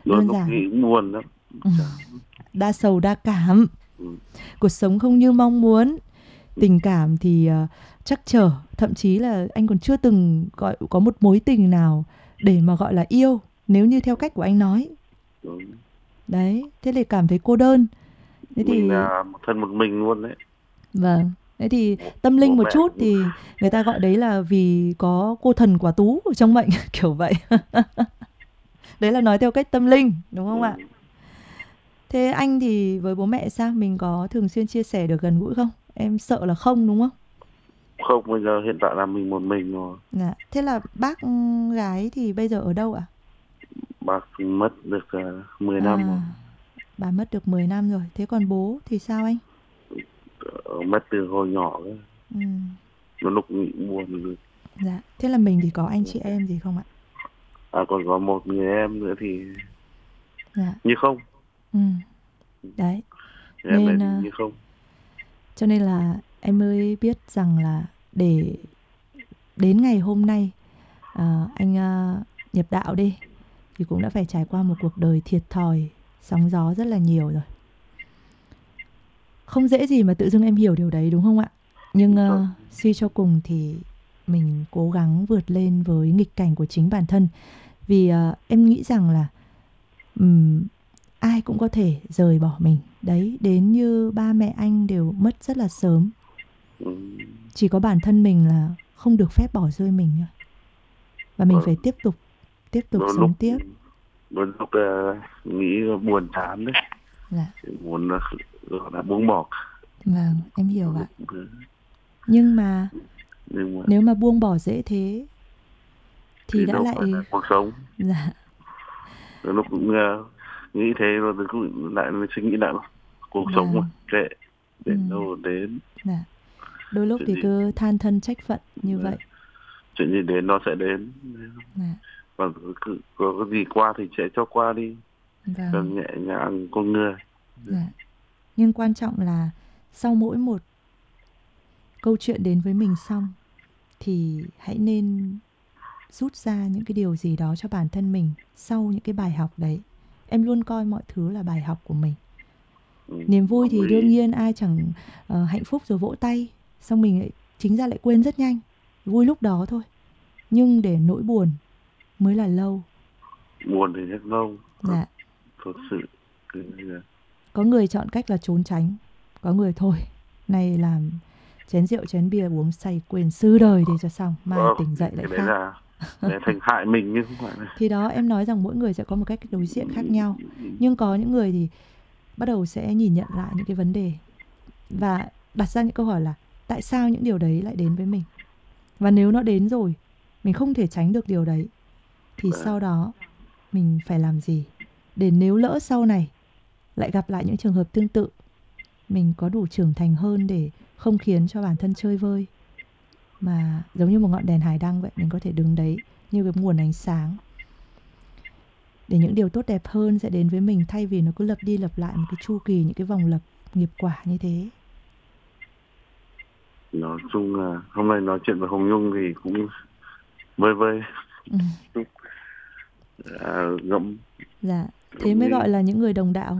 Đôi đơn lúc giản. nghĩ cũng buồn lắm. Ừ. Chả. Đa sầu đa cảm, Ừ. cuộc sống không như mong muốn, tình cảm thì trắc trở, thậm chí là anh còn chưa từng gọi có một mối tình nào để mà gọi là yêu, nếu như theo cách của anh nói. Đúng. Đấy, thế thì cảm thấy cô đơn. Thế Mình thì là một thân một mình luôn đấy. vâng, thế thì bố, tâm linh bố một mẹ chút cũng thì người ta gọi đấy là vì có cô thần quả tú ở trong mệnh kiểu vậy. Đấy là nói theo cách tâm linh, đúng không ạ? ừ, Thế anh thì với bố mẹ sao? Mình có thường xuyên chia sẻ được gần gũi không? Em sợ là không đúng không? không. Bây giờ hiện tại là mình một mình rồi. Dạ. Thế là bác gái thì bây giờ ở đâu ạ? Bác mất được 10 năm À, rồi. bà mất được 10 năm rồi. Thế còn bố thì sao anh? Mất từ hồi nhỏ cơ. Ừ, Nó lúc nghĩ buồn. dạ. Thế là mình thì có anh chị em gì không ạ? Còn có một người em nữa thì Dạ. như không. Ừ, đấy. Em này Nên thì như không. cho nên là em mới biết rằng là để đến ngày hôm nay anh nhập đạo đi thì cũng đã phải trải qua một cuộc đời thiệt thòi, sóng gió rất là nhiều rồi. Không dễ gì mà tự dưng em hiểu điều đấy đúng không ạ? Nhưng Rồi. suy cho cùng thì mình cố gắng vượt lên với nghịch cảnh của chính bản thân. Vì em nghĩ rằng là ừm, ai cũng có thể rời bỏ mình. Đấy, đến như ba mẹ anh đều mất rất là sớm. Ừ. Chỉ có bản thân mình là không được phép bỏ rơi mình thôi. Và mình Còn phải tiếp tục đôi lúc sống tiếp. nghĩ buồn chán đấy. Dạ, Muốn gọi là buông bỏ. vâng, em hiểu Đôi ạ. lúc ừ, Nhưng mà nhưng mà nếu mà buông bỏ dễ thế thì thì đã đâu phải là lại cuộc sống. dạ, Đôi lúc cũng nghĩ thế rồi cũng lại suy nghĩ lại cuộc sống mà vâng, kệ, ừ, đến đâu đến. dạ. Đôi lúc Chuyện thì gì cứ than thân trách phận như vậy. chuyện gì đến nó sẽ đến. Dạ, Và cứ có cái gì qua thì sẽ cho qua đi, vâng, cần nhẹ nhàng con người. dạ. Nhưng quan trọng là sau mỗi một câu chuyện đến với mình xong thì hãy nên rút ra những cái điều gì đó cho bản thân mình sau những cái bài học đấy. Em luôn coi mọi thứ là bài học của mình. Ừ, Niềm vui đồng thì ý. đương nhiên ai chẳng hạnh phúc rồi vỗ tay, xong mình lại chính ra lại quên rất nhanh. Vui lúc đó thôi, nhưng để nỗi buồn mới là lâu. Buồn thì rất lâu. Dạ, Thật sự cứ có người chọn cách là trốn tránh, có người thôi, này làm chén rượu chén bia uống say quên sư đời đi cho xong, mai tỉnh dậy lại cái đấy khác. là thành hại mình chứ không phải là. Thì đó em nói rằng mỗi người sẽ có một cách đối diện khác nhau. Nhưng có những người thì bắt đầu sẽ nhìn nhận lại những cái vấn đề và đặt ra những câu hỏi là tại sao những điều đấy lại đến với mình? Và nếu nó đến rồi, mình không thể tránh được điều đấy thì sau đó mình phải làm gì? Để nếu lỡ sau này lại gặp lại những trường hợp tương tự, mình có đủ trưởng thành hơn để không khiến cho bản thân chơi vơi, mà giống như một ngọn đèn hải đăng vậy, mình có thể đứng đấy như cái nguồn ánh sáng để những điều tốt đẹp hơn sẽ đến với mình, thay vì nó cứ lặp đi lặp lại một cái chu kỳ, những cái vòng lặp nghiệp quả như thế. Nói chung là hôm nay nói chuyện với Hồng Nhung thì cũng vơi vơi. Ừ, Ngẫm dạ, thế ngẫm mới nghĩ. gọi là những người đồng đạo.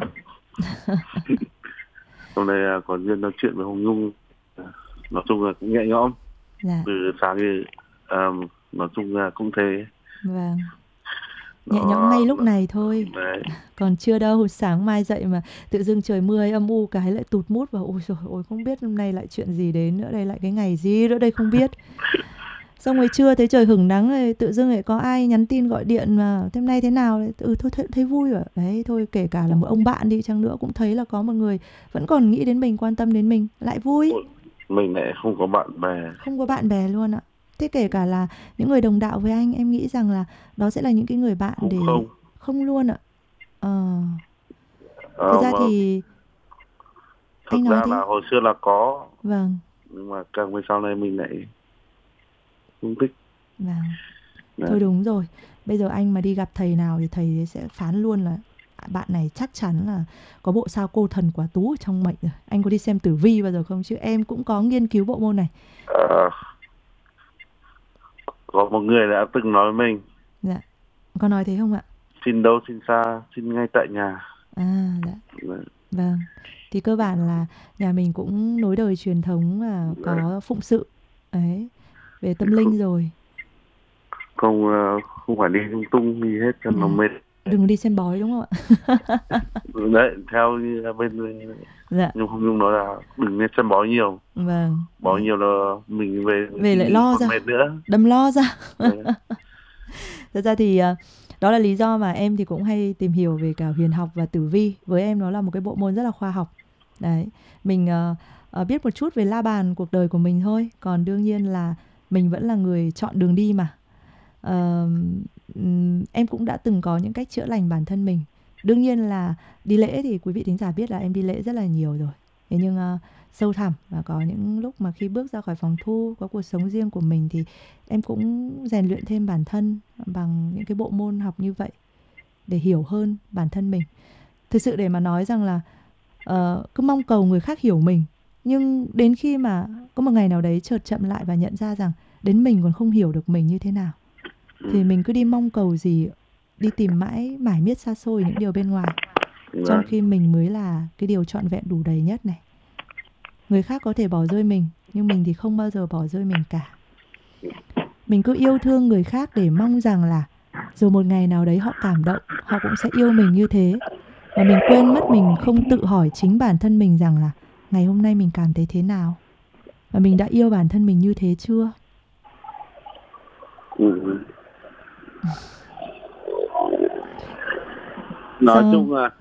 Hôm nay có duyên nói chuyện với Hồng Nhung, à, nói chung là cũng nhẹ nhõm. Dạ, Từ sáng thì à, nói chung là cũng thế. vâng, nhẹ nhõm nó, ngay lúc nó này thôi. đấy. Còn chưa đâu, sáng mai dậy mà tự dưng trời mưa hay âm u cái lại tụt mút vào, ôi trời ơi không biết hôm nay lại chuyện gì đến nữa đây, lại cái ngày gì nữa đây không biết. Xong rồi trưa thấy trời hửng nắng rồi tự dưng lại có ai nhắn tin gọi điện mà hôm nay thế nào đấy, thôi thấy vui rồi đấy thôi, kể cả là một ông bạn đi chăng nữa cũng thấy là có một người vẫn còn nghĩ đến mình, quan tâm đến mình, lại vui. Ôi, mình lại không có bạn bè. Không có bạn bè luôn ạ. Thế kể cả là những người đồng đạo với anh, em nghĩ rằng là đó sẽ là những cái người bạn Cũng để không. không luôn ạ. Ờ, thực ra Mà thì anh thực nói ra là thế. hồi xưa là có, Vâng, nhưng mà càng về sau này mình lại không thích. vâng. Đấy. Thôi đúng rồi. Bây giờ anh mà đi gặp thầy nào thì thầy sẽ phán luôn là bạn này chắc chắn là có bộ sao cô thần quả tú ở trong mệnh rồi. Anh có đi xem tử vi bao giờ không? Chứ em cũng có nghiên cứu bộ môn này. Ờ, có một người đã từng nói với mình Dạ. Có nói thế không ạ? xin đâu xin xa, xin ngay tại nhà. À, dạ. Dạ. Vâng. Thì cơ bản là nhà mình cũng nối đời truyền thống là có phụng sự ấy về tâm linh rồi. Không không phải đi lung tung gì hết cho nó Dạ. mệt. Đừng đi xem bói đúng không ạ? Đấy, theo như là bên Dạ. nhưng không Nhung nói là đừng nên xem bói nhiều. Vâng. Bói nhiều là mình về Về lại lo còn ra, mệt nữa. đâm lo ra. Đấy. Thật ra thì đó là lý do mà em thì cũng hay tìm hiểu về cả huyền học và tử vi. Với em nó là một cái bộ môn rất là khoa học. Đấy, mình biết một chút về la bàn cuộc đời của mình thôi. Còn đương nhiên là mình vẫn là người chọn đường đi mà. Em cũng đã từng có những cách chữa lành bản thân mình. Đương nhiên là đi lễ thì quý vị thính giả biết là em đi lễ rất là nhiều rồi. Thế nhưng sâu thẳm và có những lúc mà khi bước ra khỏi phòng thu, có cuộc sống riêng của mình thì em cũng rèn luyện thêm bản thân bằng những cái bộ môn học như vậy để hiểu hơn bản thân mình. Thực sự để mà nói rằng là cứ mong cầu người khác hiểu mình, nhưng đến khi mà có một ngày nào đấy chợt chậm lại và nhận ra rằng đến mình còn không hiểu được mình như thế nào, thì mình cứ đi mong cầu gì, đi tìm mãi mải miết xa xôi những điều bên ngoài, trong khi mình mới là cái điều trọn vẹn đủ đầy nhất này. Người khác có thể bỏ rơi mình, nhưng mình thì không bao giờ bỏ rơi mình cả. Mình cứ yêu thương người khác để mong rằng là rồi một ngày nào đấy họ cảm động, họ cũng sẽ yêu mình như thế. Và mình quên mất mình không tự hỏi chính bản thân mình rằng là ngày hôm nay mình cảm thấy thế nào, và mình đã yêu bản thân mình như thế chưa. Nói Sao? chung là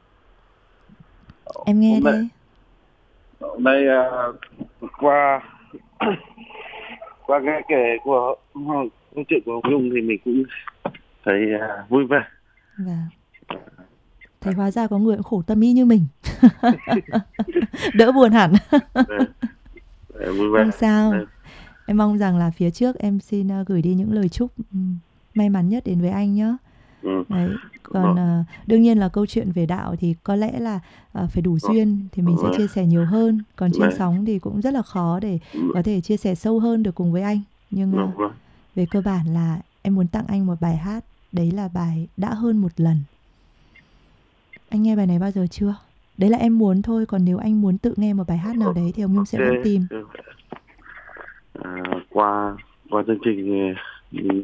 Em nghe đây. Hôm nay qua qua nghe kể của câu chuyện của Hồng Nhung thì mình cũng thấy vui vẻ. Dạ. Thấy hóa ra có người cũng khổ tâm y như mình. Đỡ buồn hẳn. Vui vẻ. Không sao. Em mong rằng là phía trước em xin gửi đi những lời chúc may mắn nhất đến với anh nhé. Đấy. Còn đương nhiên là câu chuyện về đạo thì có lẽ là phải đủ duyên thì mình sẽ chia sẻ nhiều hơn. Còn trên sóng thì cũng rất là khó để có thể chia sẻ sâu hơn được cùng với anh. Nhưng về cơ bản là em muốn tặng anh một bài hát. Đấy là bài Đã Hơn Một Lần. Anh nghe bài này bao giờ chưa? Đấy là em muốn thôi. Còn nếu anh muốn tự nghe một bài hát nào đấy thì ông Nhung sẽ vẫn tìm. Qua chương trình mình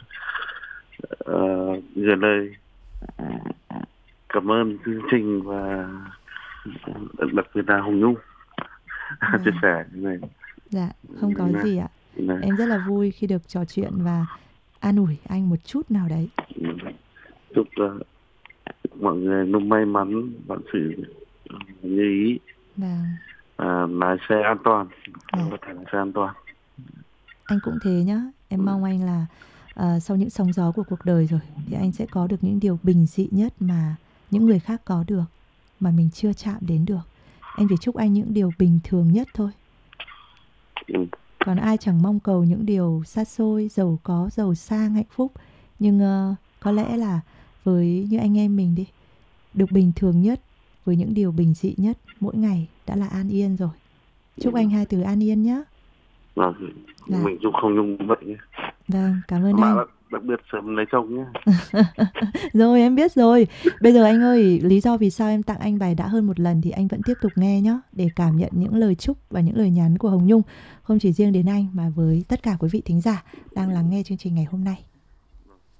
gửi lời cảm ơn chương trình và đặc biệt là Hồng Nhung chia sẻ như này. Dạ, không có gì ạ. Em rất là vui khi được trò chuyện và an ủi anh một chút nào đấy. Chúc mọi người luôn may mắn, vạn sự như ý. Lái xe an toàn, lái xe an toàn. Anh cũng thế nhá. Em mong anh là sau những sóng gió của cuộc đời rồi thì anh sẽ có được những điều bình dị nhất mà những người khác có được mà mình chưa chạm đến được. Em chỉ chúc anh những điều bình thường nhất thôi. Còn ai chẳng mong cầu những điều xa xôi, giàu có, giàu sang, hạnh phúc. Nhưng có lẽ là với như anh em mình đi, được bình thường nhất với những điều bình dị nhất mỗi ngày đã là an yên rồi. Chúc anh hai từ an yên nhé. Mình chúc Hồng Nhung vậy nhé. Vâng, cảm ơn anh. Đặc biệt sớm lấy chồng nhé. Rồi em biết rồi. Bây giờ anh ơi, lý do vì sao em tặng anh bài Đã Hơn Một Lần thì anh vẫn tiếp tục nghe nhé, để cảm nhận những lời chúc và những lời nhắn của Hồng Nhung, không chỉ riêng đến anh mà với tất cả quý vị thính giả đang lắng nghe chương trình ngày hôm nay.